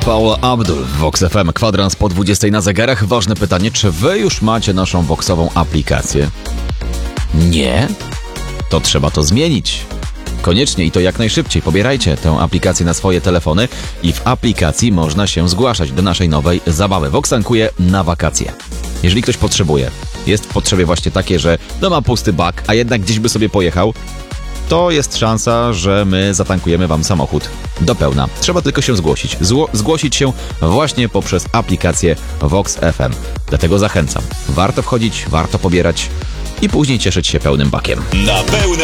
Paula Abdul w Vox FM. Kwadrans po 20 na zegarach. Ważne pytanie, czy wy już macie naszą Voxową aplikację? Nie? To trzeba to zmienić. Koniecznie i to jak najszybciej. Pobierajcie tę aplikację na swoje telefony i w aplikacji można się zgłaszać do naszej nowej zabawy. Vox tankuje na wakacje. Jeżeli ktoś potrzebuje, jest w potrzebie właśnie takie, że ma pusty bak, a jednak gdzieś by sobie pojechał, to jest szansa, że my zatankujemy wam samochód do pełna. Trzeba tylko się zgłosić. Zgłosić się właśnie poprzez aplikację Vox FM. Dlatego zachęcam. Warto wchodzić, warto pobierać i później cieszyć się pełnym bakiem. Na pełne